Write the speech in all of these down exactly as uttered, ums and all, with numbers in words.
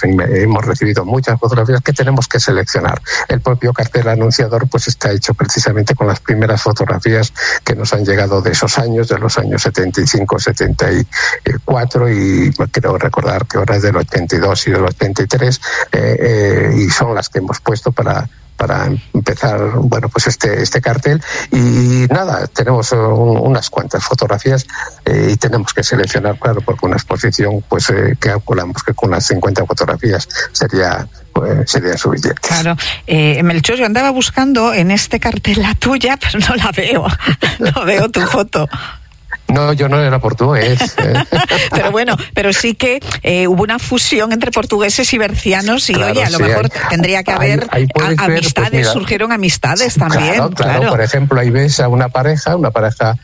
fin, hemos recibido muchas fotografías que tenemos que seleccionar. El propio cartel anunciador pues está hecho precisamente con las primeras fotografías que nos han llegado de esos años, de los años setenta y cinco, setenta y cuatro, y quiero recordar que ahora es del ochenta y dos y del ochenta y tres, eh, eh, y son las que hemos puesto para para empezar, bueno, pues este este cartel. Y nada, tenemos un, unas cuantas fotografías eh, y tenemos que seleccionar, claro, porque una exposición, pues eh, calculamos que con las cincuenta fotografías sería pues sería suficiente. Claro. Eh, Melchor, yo andaba buscando en este cartel la tuya, pero no la veo. No veo tu foto. No, yo no era portugués. ¿eh? Pero bueno, pero sí que eh, hubo una fusión entre portugueses y bercianos y, claro, oye, a lo sí, mejor hay, tendría que haber ahí, ahí a, amistades, ver, pues mira, surgieron amistades también. Claro, claro, claro. Por ejemplo, ahí ves a una pareja, una pareja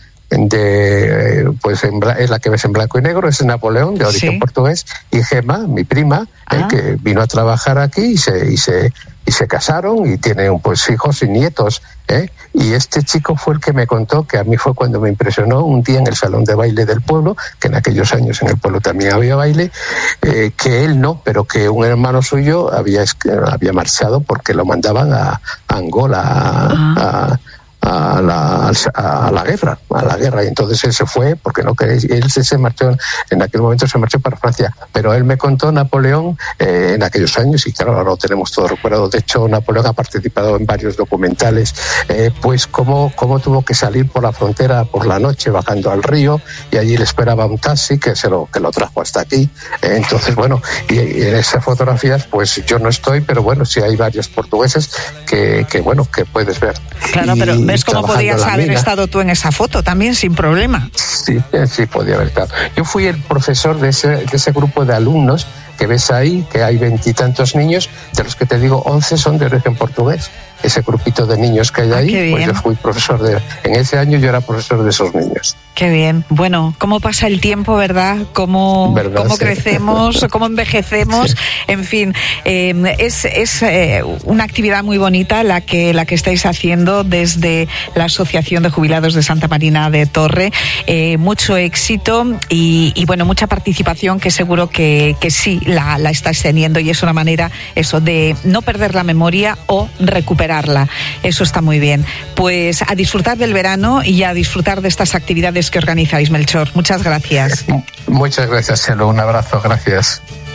de, pues en, es la que ves en blanco y negro, es Napoleón, de origen sí. portugués, y Gemma, mi prima, ah. eh, que vino a trabajar aquí y se... Y se y se casaron y tienen pues hijos y nietos, ¿eh? Y este chico fue el que me contó, que a mí fue cuando me impresionó un día en el salón de baile del pueblo, que en aquellos años en el pueblo también había baile, eh, que él no, pero que un hermano suyo había, había marchado porque lo mandaban a, a Angola, a, a A la, a la guerra, a la guerra, y entonces él se fue porque no queréis, él se, se marchó, en aquel momento se marchó para Francia, pero él me contó Napoleón eh, en aquellos años, y claro, ahora lo tenemos todo recuerdo. De hecho, Napoleón ha participado en varios documentales, eh, pues cómo, cómo tuvo que salir por la frontera por la noche bajando al río, y allí le esperaba un taxi que se lo, que lo trajo hasta aquí. Eh, entonces, bueno, y, y en esas fotografías, pues yo no estoy, pero bueno, sí hay varios portugueses que, que bueno, que puedes ver. Claro, y, pero ¿ves cómo podías haber mina. estado tú en esa foto también sin problema? Sí, sí, podía haber estado. Yo fui el profesor de ese, de ese grupo de alumnos que ves ahí, que hay veintitantos niños, de los que te digo, once son de origen portugués. Ese grupito de niños que hay ahí, ah, pues yo fui profesor de... En ese año yo era profesor de esos niños. Qué bien. Bueno, cómo pasa el tiempo, ¿verdad? Cómo, ¿verdad? cómo sí. crecemos, cómo envejecemos. Sí. En fin, eh, es, es eh, una actividad muy bonita la que, la que estáis haciendo desde la Asociación de Jubilados de Santa Marina de Torre. Eh, mucho éxito y, y, bueno, mucha participación que seguro que, que sí la, la estáis teniendo, y es una manera, eso, de no perder la memoria o recuperar. Eso está muy bien. Pues a disfrutar del verano y a disfrutar de estas actividades que organizáis, Melchor. Muchas gracias. Muchas gracias, Chelo. Un abrazo. Gracias.